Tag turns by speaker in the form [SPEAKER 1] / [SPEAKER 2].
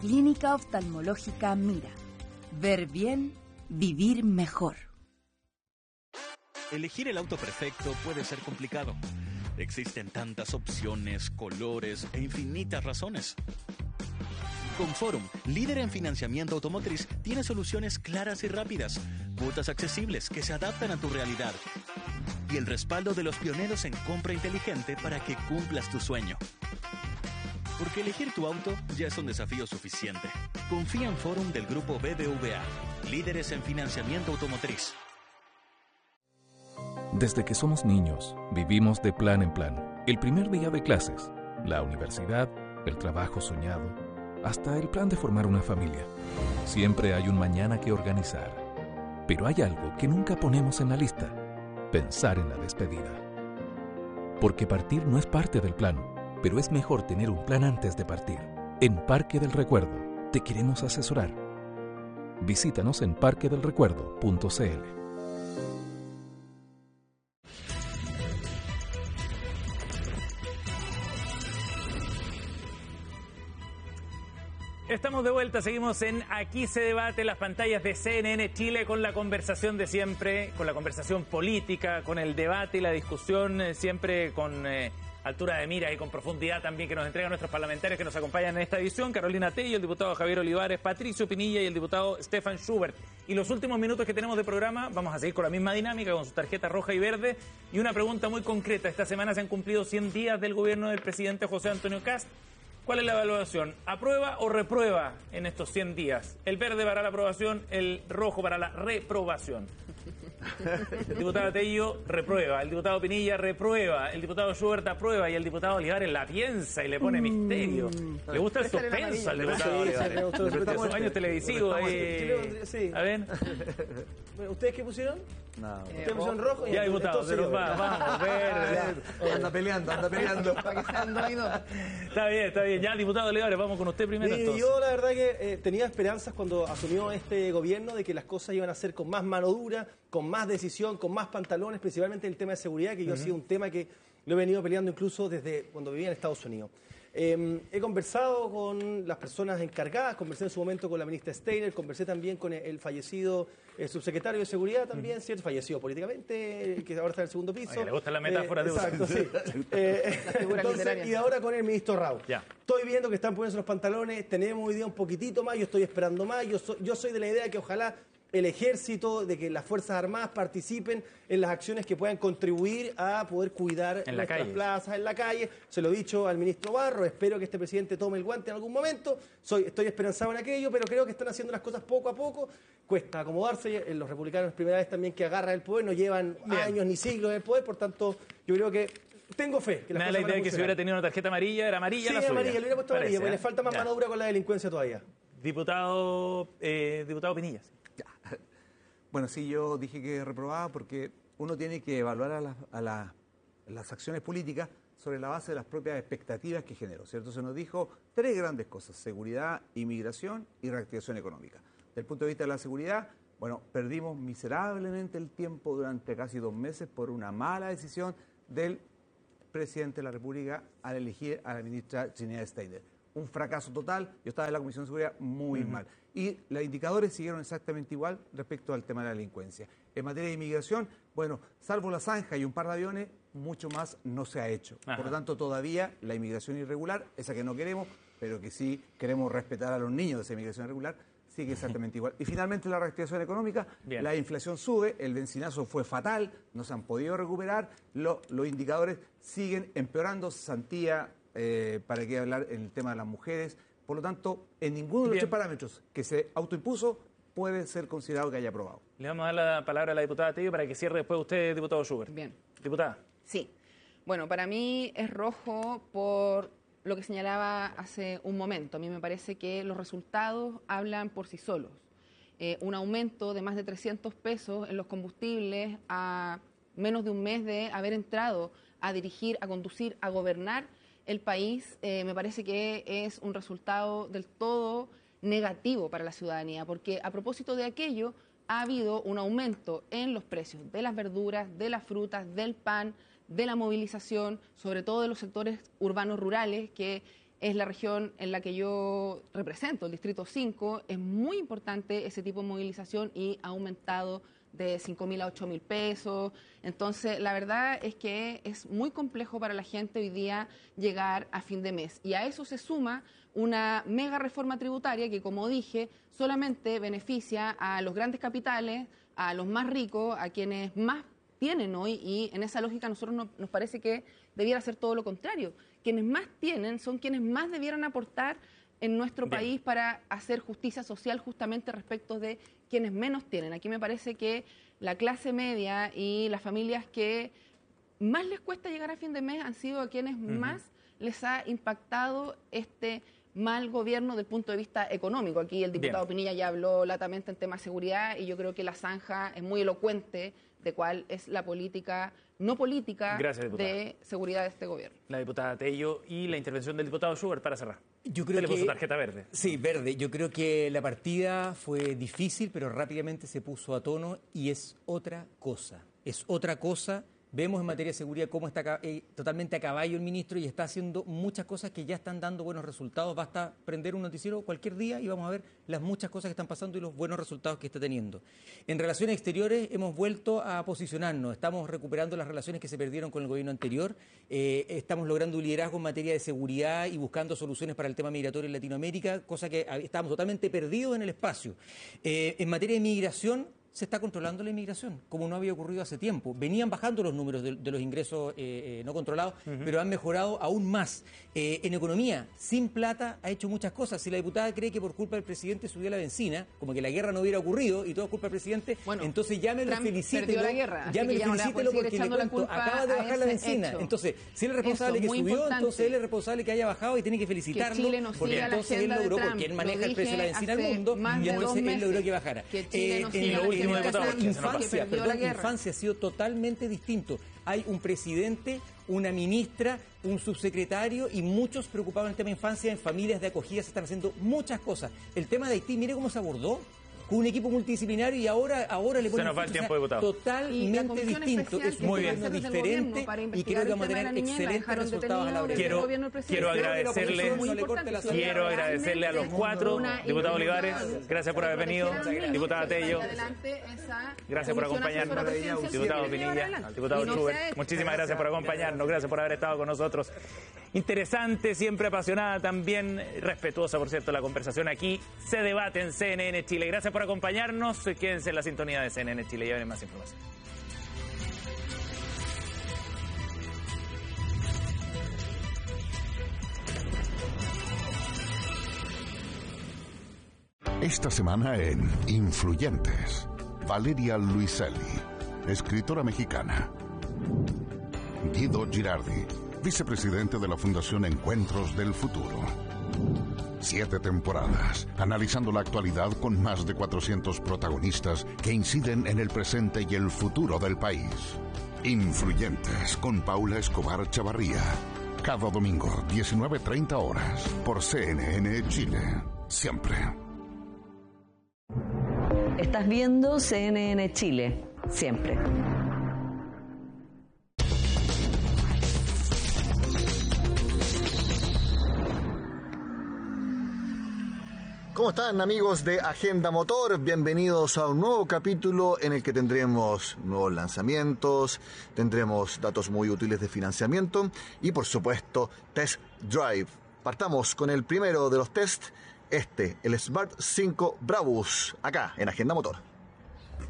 [SPEAKER 1] Clínica Oftalmológica Mira. Ver bien, vivir mejor.
[SPEAKER 2] Elegir el auto perfecto puede ser complicado. Existen tantas opciones, colores e infinitas razones. Con Forum, líder en financiamiento automotriz, tiene soluciones claras y rápidas, cuotas accesibles que se adaptan a tu realidad y el respaldo de los pioneros en compra inteligente para que cumplas tu sueño. Porque elegir tu auto ya es un desafío suficiente. Confía en Forum del grupo BBVA, líderes en financiamiento automotriz.
[SPEAKER 3] Desde que somos niños, vivimos de plan en plan. El primer día de clases, la universidad, el trabajo soñado, hasta el plan de formar una familia. Siempre hay un mañana que organizar. Pero hay algo que nunca ponemos en la lista: pensar en la despedida. Porque partir no es parte del plan, pero es mejor tener un plan antes de partir. En Parque del Recuerdo, te queremos asesorar. Visítanos en parquedelrecuerdo.cl.
[SPEAKER 4] Estamos de vuelta, seguimos en Aquí se debate, las pantallas de CNN Chile, con la conversación de siempre, con la conversación política, con el debate y la discusión, siempre con altura de mira y con profundidad también, que nos entregan nuestros parlamentarios que nos acompañan en esta edición: Carolina Tello, el diputado Javier Olivares, Patricio Pinilla y el diputado Stefan Schubert. Y los últimos minutos que tenemos de programa vamos a seguir con la misma dinámica, con su tarjeta roja y verde, y una pregunta muy concreta. Esta semana se han cumplido 100 días del gobierno del presidente José Antonio Kast. ¿Cuál es la evaluación? ¿Aprueba o reprueba en estos 100 días? El verde para la aprobación, el rojo para la reprobación. El diputado Tello reprueba, el diputado Pinilla reprueba, el diputado Schubert aprueba y el diputado Olivares la piensa y le pone misterio. Le gusta el suspenso al diputado Olivares. Sus años televisivos ahí.
[SPEAKER 5] Sí.
[SPEAKER 4] A ver.
[SPEAKER 5] ¿Ustedes qué pusieron?
[SPEAKER 6] No.
[SPEAKER 5] ¿Ustedes pusieron rojo?
[SPEAKER 4] Ya, diputado, se nos va. Vamos, verde.
[SPEAKER 6] Anda peleando.
[SPEAKER 4] Está bien. Ya, diputado Olivares, vamos con usted primero.
[SPEAKER 5] Mire, yo la verdad que tenía esperanzas cuando asumió este gobierno de que las cosas iban a ser con más mano dura, con más decisión, con más pantalones, principalmente el tema de seguridad, que yo ha sido un tema que lo he venido peleando incluso desde cuando vivía en Estados Unidos. He conversado con las personas encargadas, conversé en su momento con la ministra Steiner, conversé también con el fallecido subsecretario de Seguridad también, ¿cierto? Fallecido políticamente, que ahora está en el segundo piso.
[SPEAKER 4] Oye, le gusta la metáfora de
[SPEAKER 5] exacto, sí. Entonces, y ahora con el ministro Raúl.
[SPEAKER 4] Ya.
[SPEAKER 5] Estoy viendo que están poniendo los pantalones, tenemos hoy día un poquitito más, yo estoy esperando más, yo soy de la idea que ojalá el ejército, de que las Fuerzas Armadas participen en las acciones que puedan contribuir a poder cuidar
[SPEAKER 4] en
[SPEAKER 5] nuestras plazas, en la calle. Se lo he dicho al ministro Barro, espero que este presidente tome el guante en algún momento. Estoy esperanzado en aquello, pero creo que están haciendo las cosas poco a poco. Cuesta acomodarse, los republicanos primera vez también que agarran el poder, no llevan años ni siglos en el poder, por tanto yo creo que tengo fe. Que
[SPEAKER 4] me da la idea de que si hubiera tenido una tarjeta amarilla, era amarilla.
[SPEAKER 5] Sí,
[SPEAKER 4] la suya.
[SPEAKER 5] amarilla, le hubiera puesto amarilla, porque le falta más mano dura con la delincuencia todavía.
[SPEAKER 4] Diputado Pinillas.
[SPEAKER 6] Bueno, sí, yo dije que reprobaba porque uno tiene que evaluar a las acciones políticas sobre la base de las propias expectativas que generó, ¿cierto? Se nos dijo tres grandes cosas: seguridad, inmigración y reactivación económica. Desde el punto de vista de la seguridad, bueno, perdimos miserablemente el tiempo durante casi 2 meses por una mala decisión del presidente de la República al elegir a la ministra Chinea Steiner. Un fracaso total. Yo estaba en la Comisión de Seguridad muy mal. Y los indicadores siguieron exactamente igual respecto al tema de la delincuencia. En materia de inmigración, bueno, salvo la zanja y un par de aviones, mucho más no se ha hecho. Ajá. Por lo tanto, todavía la inmigración irregular, esa que no queremos, pero que sí queremos respetar a los niños de esa inmigración irregular, sigue exactamente igual. Y finalmente la reactivación económica, la inflación sube, el bencinazo fue fatal, no se han podido recuperar, los indicadores siguen empeorando, cesantía, para qué hablar en el tema de las mujeres. Por lo tanto, en ninguno de los 3 parámetros que se autoimpuso puede ser considerado que haya aprobado.
[SPEAKER 4] Le vamos a dar la palabra a la diputada Tello para que cierre después usted, diputado Schubert.
[SPEAKER 7] Bien.
[SPEAKER 4] Diputada.
[SPEAKER 7] Sí. Bueno, para mí es rojo por lo que señalaba hace un momento. A mí me parece que los resultados hablan por sí solos. Un aumento de más de 300 pesos en los combustibles a menos de un mes de haber entrado a dirigir, a conducir, a gobernar el país, me parece que es un resultado del todo negativo para la ciudadanía, porque a propósito de aquello ha habido un aumento en los precios de las verduras, de las frutas, del pan, de la movilización, sobre todo de los sectores urbanos rurales, que es la región en la que yo represento, el Distrito 5. Es muy importante ese tipo de movilización y ha aumentado de 5.000 a 8.000 pesos. Entonces, la verdad es que es muy complejo para la gente hoy día llegar a fin de mes. Y a eso se suma una mega reforma tributaria que, como dije, solamente beneficia a los grandes capitales, a los más ricos, a quienes más tienen hoy, y en esa lógica a nosotros nos parece que debiera ser todo lo contrario. Quienes más tienen son quienes más debieran aportar en nuestro país para hacer justicia social justamente respecto de quienes menos tienen. Aquí me parece que la clase media y las familias que más les cuesta llegar a fin de mes han sido a quienes más les ha impactado este mal gobierno desde el punto de vista económico. Aquí el diputado Pinilla ya habló latamente en temas de seguridad y yo creo que la zanja es muy elocuente de cuál es la política no política de seguridad de este gobierno.
[SPEAKER 4] La diputada Tello y la intervención del diputado Schubert para cerrar.
[SPEAKER 8] Yo creo
[SPEAKER 4] le puso tarjeta verde.
[SPEAKER 8] Sí, verde. Yo creo que la partida fue difícil, pero rápidamente se puso a tono y es otra cosa. Es otra cosa. Vemos en materia de seguridad cómo está totalmente a caballo el ministro y está haciendo muchas cosas que ya están dando buenos resultados. Basta prender un noticiero cualquier día y vamos a ver las muchas cosas que están pasando y los buenos resultados que está teniendo. En relaciones exteriores hemos vuelto a posicionarnos. Estamos recuperando las relaciones que se perdieron con el gobierno anterior. Estamos logrando un liderazgo en materia de seguridad y buscando soluciones para el tema migratorio en Latinoamérica, cosa que estábamos totalmente perdidos en el espacio. En materia de migración, se está controlando la inmigración, como no había ocurrido hace tiempo. Venían bajando los números de los ingresos no controlados, pero han mejorado aún más. En economía, sin plata, ha hecho muchas cosas. Si la diputada cree que por culpa del presidente subió la benzina, como que la guerra no hubiera ocurrido y todo es culpa del presidente, bueno, entonces llámelo y felicítelo. Llámelo porque le cuento, acaba de bajar la benzina. Hecho. Entonces, si él es responsable que subió, entonces él es responsable que haya bajado y tiene que felicitarlo, porque entonces él logró, porque él maneja el precio de la benzina al mundo, y entonces él logró que bajara. En el caso de infancia ha sido totalmente distinto. Hay un presidente, una ministra, un subsecretario y muchos preocupados en el tema de infancia, en familias de acogida se están haciendo muchas cosas. El tema de Haití, mire cómo se abordó, con un equipo multidisciplinario y ahora le ponen totalmente distinto, es un gobierno diferente y creo que vamos a tener excelentes resultados a la hora.
[SPEAKER 4] Quiero agradecerle a los cuatro, diputado Olivares, gracias por haber venido, diputada Tello, gracias por acompañarnos, diputado Pinilla, diputado Schubert, muchísimas gracias por acompañarnos, gracias por haber estado con nosotros. Interesante, siempre apasionada, también respetuosa, por cierto, la conversación aquí se debate en CNN Chile. Gracias por acompañarnos, quédense en la sintonía de CNN Chile, ya viene más información.
[SPEAKER 9] Esta semana en Influyentes, Valeria Luiselli, escritora mexicana. Guido Girardi, vicepresidente de la Fundación Encuentros del Futuro. 7 temporadas, analizando la actualidad con más de 400 protagonistas que inciden en el presente y el futuro del país. Influyentes, con Paula Escobar Chavarría. Cada domingo, 19:30 horas, por CNN Chile. Siempre.
[SPEAKER 10] Estás viendo CNN Chile. Siempre.
[SPEAKER 11] ¿Cómo están, amigos de Agenda Motor? Bienvenidos a un nuevo capítulo en el que tendremos nuevos lanzamientos, tendremos datos muy útiles de financiamiento y, por supuesto, Test Drive. Partamos con el primero de los test, el Smart 5 Brabus, acá en Agenda Motor.